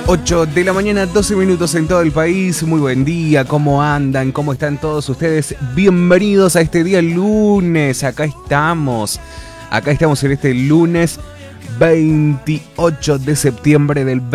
8 de la mañana, 12 minutos en todo el país. Muy buen día, ¿cómo andan? ¿Cómo están todos ustedes? Bienvenidos a este día lunes. Acá estamos en este lunes 28 de septiembre del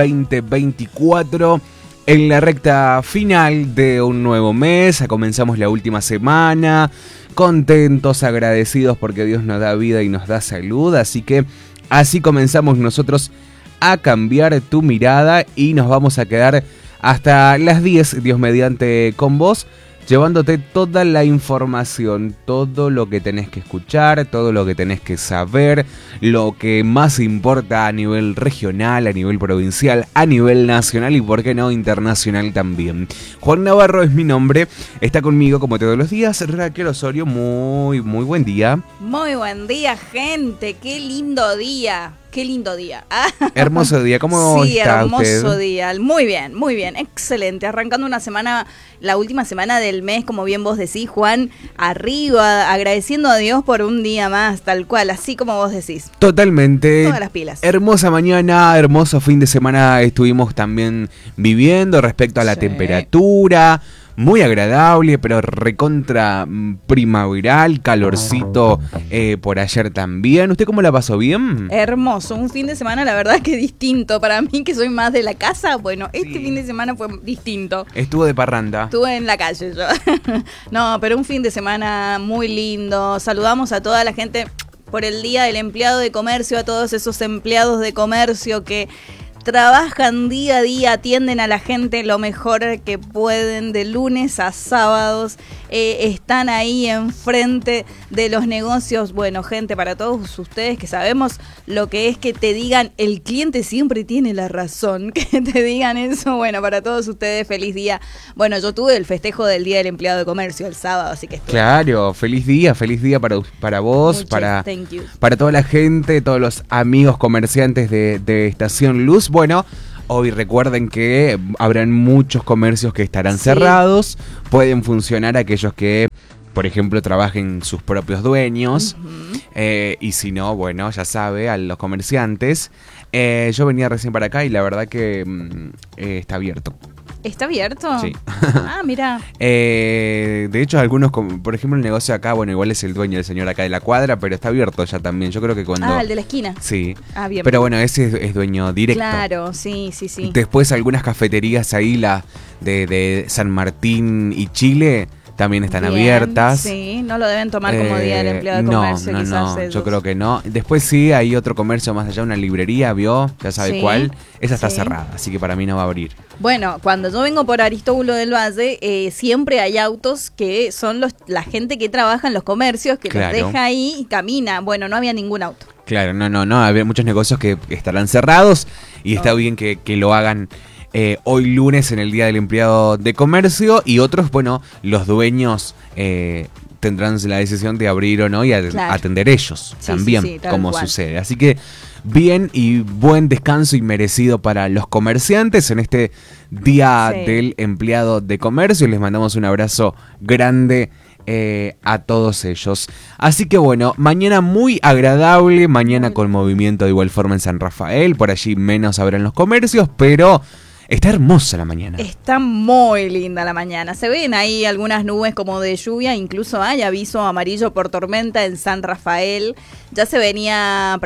2024. En la recta final de un nuevo mes. Comenzamos la última semana. Contentos, agradecidos porque Dios nos da vida y nos da salud. Así que así comenzamos nosotros a cambiar tu mirada y nos vamos a quedar hasta las 10, Dios mediante, con vos, llevándote toda la información, todo lo que tenés que escuchar, todo lo que tenés que saber, lo que más importa a nivel regional, a nivel provincial, a nivel nacional y por qué no internacional también. Juan Navarro es mi nombre, está conmigo como todos los días Raquel Osorio. Muy buen día. Muy buen día, gente, qué lindo día. Qué lindo día. Hermoso día, ¿cómo está usted? Sí, hermoso día. Muy bien, excelente. Arrancando una semana, la última semana del mes, como bien vos decís, Juan, arriba, agradeciendo a Dios por un día más, tal cual, así como vos decís. Totalmente. Todas las pilas. Hermosa mañana, hermoso fin de semana estuvimos también viviendo respecto a la temperatura. Muy agradable, pero recontra primaveral, calorcito por ayer también. ¿Usted cómo la pasó? ¿Bien? Hermoso, un fin de semana la verdad que distinto. Para mí que soy más de la casa, bueno, este fin de semana fue distinto. Estuvo de parranda. Estuve en la calle yo. No, pero un fin de semana muy lindo. Saludamos a toda la gente por el Día del Empleado de Comercio, a todos esos empleados de comercio que trabajan día a día, atienden a la gente lo mejor que pueden de lunes a sábados, están ahí enfrente de los negocios. Bueno, gente, para todos ustedes que sabemos lo que es que te digan el cliente siempre tiene la razón, que te digan eso, bueno, para todos ustedes feliz día. Bueno, yo tuve el festejo del Día del Empleado de Comercio el sábado, así que estuve. Claro, feliz día para vos, para toda la gente, todos los amigos comerciantes de Estación Luz. Bueno, hoy recuerden que habrán muchos comercios que estarán cerrados. Pueden funcionar aquellos que, por ejemplo, trabajen sus propios dueños. Y si no, bueno, ya sabe, a los comerciantes. Yo venía recién para acá y la verdad que está abierto. ¿Está abierto? Sí. Ah, mira. De hecho, algunos, por ejemplo, el negocio acá, bueno, igual es el dueño, el señor acá de la cuadra, pero está abierto ya también. Yo creo que cuando... Ah, el de la esquina. Sí. Ah, bien. Pero bueno, ese es dueño directo. Claro, sí. Después algunas cafeterías ahí, la de San Martín y Chile, también están abiertas. Sí, no lo deben tomar como Día del Empleado de Comercio. No, yo creo que no. Después sí, hay otro comercio más allá, una librería, ¿vio? Ya sabe cuál. Esa está cerrada, así que para mí no va a abrir. Bueno, cuando yo vengo por Aristóbulo del Valle, siempre hay autos que son la gente que trabaja en los comercios, que los deja ahí y camina. Bueno, no había ningún auto. Claro, no, había muchos negocios que estarán cerrados y está bien que lo hagan hoy lunes en el Día del Empleado de Comercio, y otros, bueno, los dueños tendrán la decisión de abrir o no y atender ellos también, como sucede. Así que bien y buen descanso y merecido para los comerciantes en este Día del Empleado de Comercio. Les mandamos un abrazo grande a todos ellos. Así que bueno, mañana muy agradable, mañana con movimiento de igual forma en San Rafael, por allí menos habrán los comercios, pero está hermosa la mañana. Está muy linda la mañana. Se ven ahí algunas nubes como de lluvia. Incluso hay aviso amarillo por tormenta en San Rafael. Ya se venía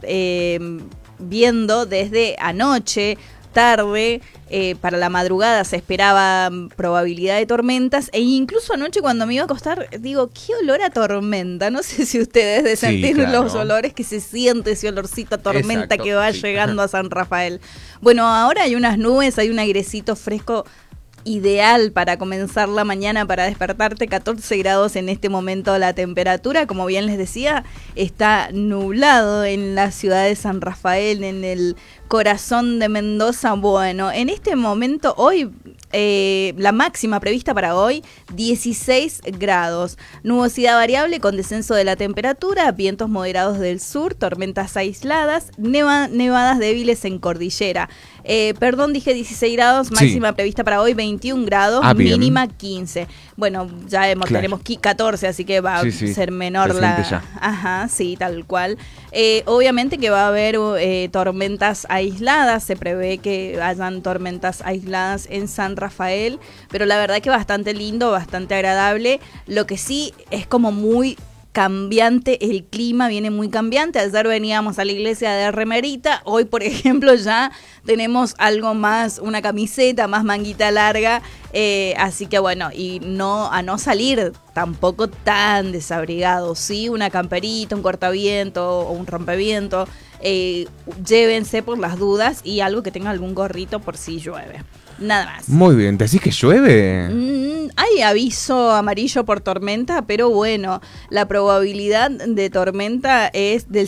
viendo desde anoche, tarde. Para la madrugada se esperaba probabilidad de tormentas. E incluso anoche cuando me iba a acostar, digo, qué olor a tormenta. No sé si ustedes de sentir los olores que se siente, ese olorcito a tormenta que va llegando a San Rafael. Bueno, ahora hay unas nubes, hay un airecito fresco ideal para comenzar la mañana, para despertarte. 14 grados en este momento la temperatura. Como bien les decía, está nublado en la ciudad de San Rafael, en el corazón de Mendoza. Bueno, en este momento, hoy, la máxima prevista para hoy, 16 grados. Nubosidad variable con descenso de la temperatura, vientos moderados del sur, tormentas aisladas, nevadas débiles en cordillera. Perdón, dije 16 grados, máxima prevista para hoy 21 grados, mínima 15. Bueno, ya tenemos 14, así que va a ser menor la... Ajá, sí, tal cual. Obviamente que va a haber tormentas aisladas, se prevé que hayan tormentas aisladas en San Rafael, pero la verdad que bastante lindo, bastante agradable. Lo que sí es como muy cambiante, el clima viene muy cambiante. Ayer veníamos a la iglesia de remerita, hoy por ejemplo ya tenemos algo más, una camiseta más manguita larga, así que bueno, y a no salir tampoco tan desabrigado, sí, una camperita, un cortaviento o un rompeviento, llévense por las dudas y algo que tenga algún gorrito por si llueve. Nada más. Muy bien, ¿te decís que llueve? Hay aviso amarillo por tormenta, pero bueno, la probabilidad de tormenta es del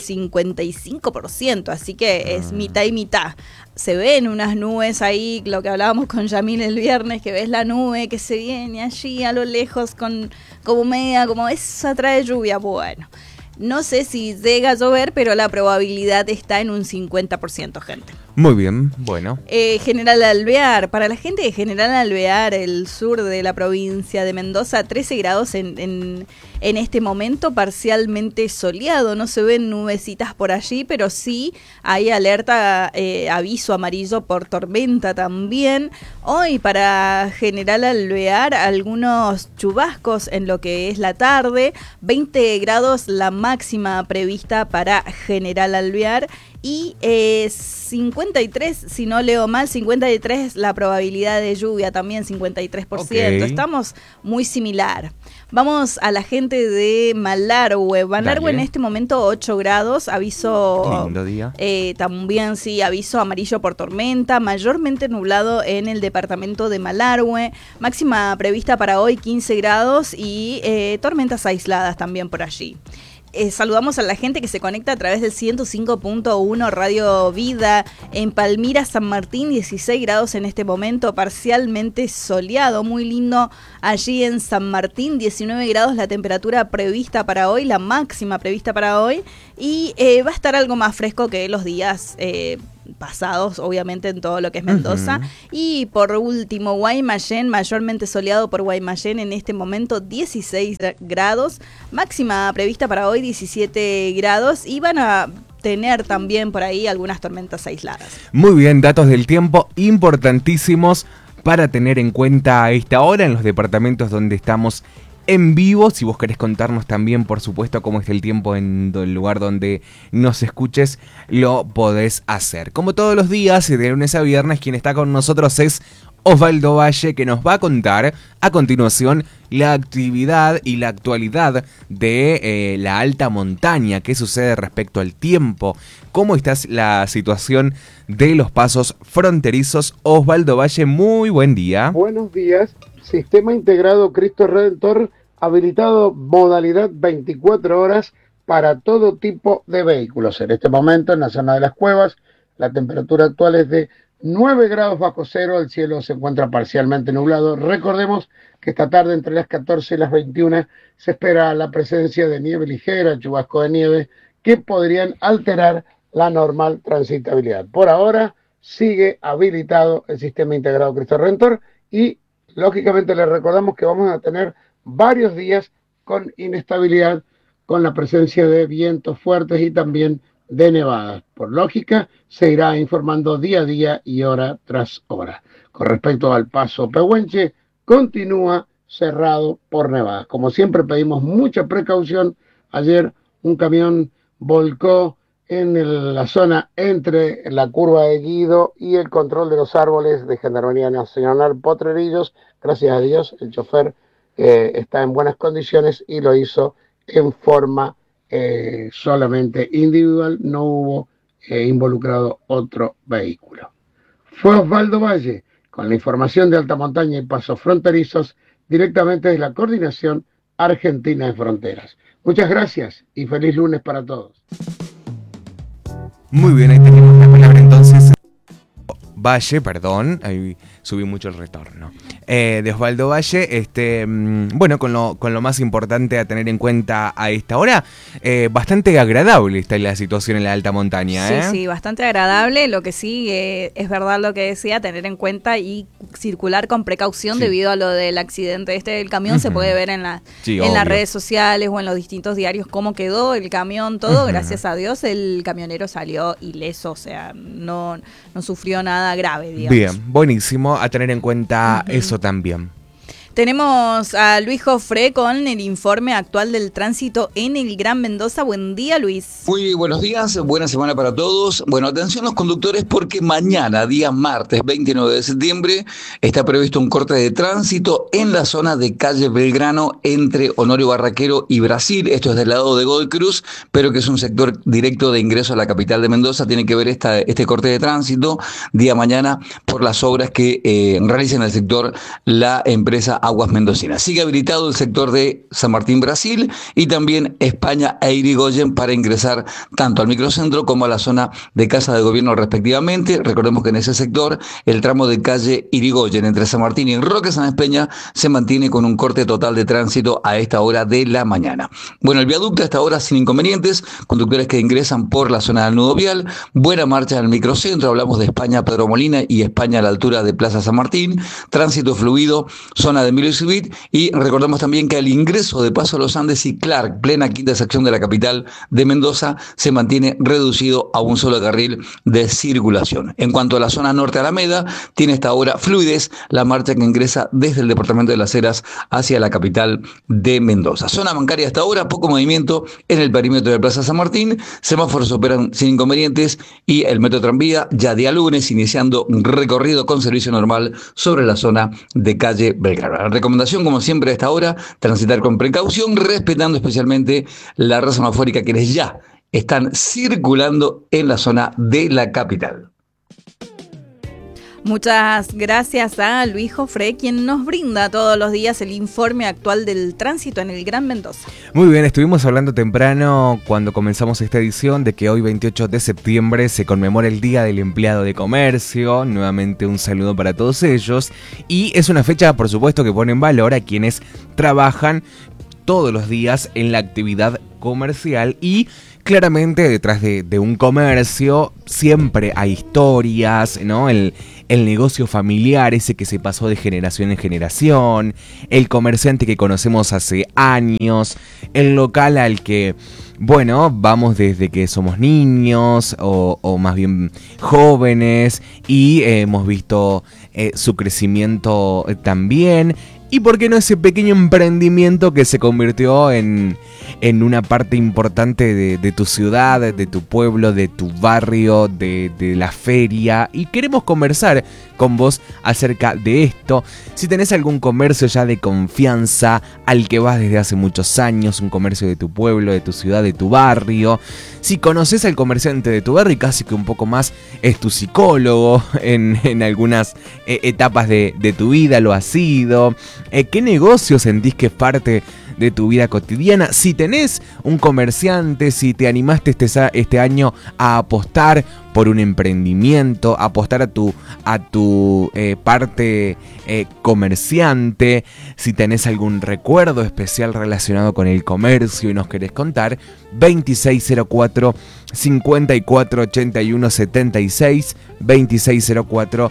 55%, así que es mitad y mitad. Se ven unas nubes ahí, lo que hablábamos con Yamil el viernes, que ves la nube que se viene allí a lo lejos como media, como esa trae lluvia. Bueno, no sé si llega a llover, pero la probabilidad está en un 50%, gente. Muy bien, bueno. General Alvear, para la gente de General Alvear, el sur de la provincia de Mendoza, 13 grados en este momento, parcialmente soleado, no se ven nubecitas por allí, pero sí hay alerta, aviso amarillo por tormenta también. Hoy para General Alvear, algunos chubascos en lo que es la tarde, 20 grados la máxima prevista para General Alvear. Y 53, si no leo mal, 53 la probabilidad de lluvia, también 53%. Okay. Estamos muy similar. Vamos a la gente de Malargüe. Malargüe en este momento 8 grados, aviso... Lindo día. También sí, aviso amarillo por tormenta, mayormente nublado en el departamento de Malargüe. Máxima prevista para hoy 15 grados y tormentas aisladas también por allí. Saludamos a la gente que se conecta a través del 105.1 Radio Vida en Palmira, San Martín, 16 grados en este momento, parcialmente soleado, muy lindo allí en San Martín, 19 grados la temperatura prevista para hoy, la máxima prevista para hoy, y va a estar algo más fresco que los días pasados, obviamente en todo lo que es Mendoza. Y por último, Guaymallén, mayormente soleado por Guaymallén en este momento, 16 grados, máxima prevista para hoy 17 grados, y van a tener también por ahí algunas tormentas aisladas. Muy bien, datos del tiempo importantísimos para tener en cuenta a esta hora en los departamentos donde estamos en vivo. Si vos querés contarnos también, por supuesto, cómo está el tiempo en el lugar donde nos escuches, lo podés hacer. Como todos los días, de lunes a viernes, quien está con nosotros es Osvaldo Valle, que nos va a contar a continuación la actividad y la actualidad de la alta montaña, qué sucede respecto al tiempo, cómo está la situación de los pasos fronterizos. Osvaldo Valle, muy buen día. Buenos días. Sistema integrado Cristo Redentor, habilitado modalidad 24 horas para todo tipo de vehículos. En este momento, en la zona de las Cuevas, la temperatura actual es de 9 grados bajo cero, el cielo se encuentra parcialmente nublado. Recordemos que esta tarde, entre las 14 y las 21, se espera la presencia de nieve ligera, chubasco de nieve, que podrían alterar la normal transitabilidad. Por ahora, sigue habilitado el sistema integrado Cristo Redentor y lógicamente les recordamos que vamos a tener varios días con inestabilidad, con la presencia de vientos fuertes y también de nevadas. Por lógica, se irá informando día a día y hora tras hora. Con respecto al paso Pehuenche, continúa cerrado por nevadas. Como siempre, pedimos mucha precaución. Ayer un camión volcó en la zona entre la curva de Guido y el control de los árboles de Gendarmería Nacional Potrerillos. Gracias a Dios, el chofer está en buenas condiciones y lo hizo en forma solamente individual, no hubo involucrado otro vehículo. Fue Osvaldo Valle con la información de alta montaña y pasos fronterizos directamente de la Coordinación Argentina de Fronteras. Muchas gracias y feliz lunes para todos. Muy bien, ahí tenemos la palabra entonces Valle, perdón, ahí subí mucho el retorno, de Osvaldo Valle, bueno, con lo más importante a tener en cuenta a esta hora, bastante agradable está la situación en la alta montaña. Sí, bastante agradable, lo que sí es verdad lo que decía, tener en cuenta y circular con precaución debido a lo del accidente del camión. Se puede ver en las redes sociales o en los distintos diarios cómo quedó el camión, todo. Gracias a Dios el camionero salió ileso, o sea, no sufrió nada grave, digamos. Bien, buenísimo, a tener en cuenta eso también. Tenemos a Luis Jofré con el informe actual del tránsito en el Gran Mendoza. Buen día, Luis. Muy buenos días, buena semana para todos. Bueno, atención los conductores porque mañana, día martes 29 de septiembre, está previsto un corte de tránsito en la zona de calle Belgrano entre Honorio Barraquero y Brasil. Esto es del lado de Godoy Cruz, pero que es un sector directo de ingreso a la capital de Mendoza. Tiene que ver este corte de tránsito día mañana por las obras que realiza en el sector la empresa Aguas Mendocinas. Sigue habilitado el sector de San Martín, Brasil, y también España e Irigoyen para ingresar tanto al microcentro como a la zona de Casa de Gobierno respectivamente. Recordemos que en ese sector el tramo de calle Irigoyen entre San Martín y Roque Sáenz Peña se mantiene con un corte total de tránsito a esta hora de la mañana. Bueno, el viaducto a esta hora sin inconvenientes, conductores que ingresan por la zona del nudo vial, buena marcha en el microcentro, hablamos de España Pedro Molina y España a la altura de Plaza San Martín, tránsito fluido, zona de Emilio Civit, y recordemos también que al ingreso de Paso a los Andes y Clark, plena quinta sección de la capital de Mendoza, se mantiene reducido a un solo carril de circulación. En cuanto a la zona norte Alameda, tiene esta hora fluidez la marcha que ingresa desde el departamento de Las Heras hacia la capital de Mendoza. Zona bancaria hasta ahora, poco movimiento en el perímetro de Plaza San Martín, semáforos operan sin inconvenientes y el metro tranvía ya día lunes iniciando un recorrido con servicio normal sobre la zona de calle Belgrano. La recomendación, como siempre a esta hora, transitar con precaución, respetando especialmente la red semafórica quienes ya están circulando en la zona de la capital. Muchas gracias a Luis Jofré, quien nos brinda todos los días el informe actual del tránsito en el Gran Mendoza. Muy bien, estuvimos hablando temprano cuando comenzamos esta edición de que hoy 28 de septiembre se conmemora el Día del Empleado de Comercio. Nuevamente un saludo para todos ellos. Y es una fecha, por supuesto, que pone en valor a quienes trabajan todos los días en la actividad comercial y claramente detrás de un comercio siempre hay historias, ¿no? El negocio familiar, ese que se pasó de generación en generación, el comerciante que conocemos hace años, el local al que, bueno, vamos desde que somos niños o más bien jóvenes y hemos visto su crecimiento también. Y por qué no ese pequeño emprendimiento que se convirtió en una parte importante de tu ciudad, de tu pueblo, de tu barrio, de la feria. Y queremos conversar con vos acerca de esto. Si tenés algún comercio ya de confianza al que vas desde hace muchos años, un comercio de tu pueblo, de tu ciudad, de tu barrio. Si conoces al comerciante de tu barrio y casi que un poco más es tu psicólogo en algunas etapas de tu vida, lo ha sido. ¿Qué negocio sentís que es parte de tu vida cotidiana? Si tenés un comerciante, si te animaste este año a apostar por un emprendimiento, apostar a tu parte comerciante, si tenés algún recuerdo especial relacionado con el comercio y nos querés contar, 2604 5481 76, 2604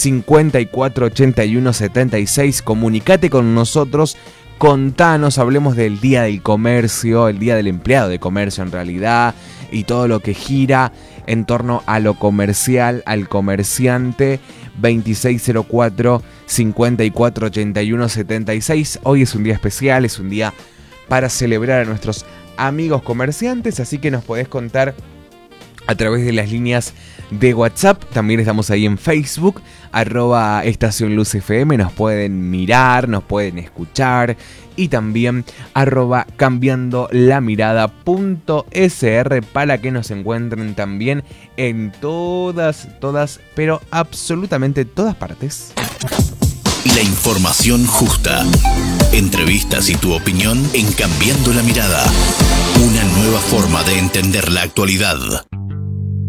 5481 76, comunicate con nosotros. Contanos, hablemos del Día del Comercio, el Día del Empleado de Comercio en realidad, y todo lo que gira en torno a lo comercial, al comerciante. 2604 5481 76. Hoy es un día especial, es un día para celebrar a nuestros amigos comerciantes, así que nos podés contar a través de las líneas de WhatsApp. También estamos ahí en Facebook, @Estación Luz FM. Nos pueden mirar, nos pueden escuchar. Y también @cambiandolamirada.sr para que nos encuentren también en todas, pero absolutamente todas partes. La información justa. Entrevistas y tu opinión en Cambiando la Mirada. Una nueva forma de entender la actualidad.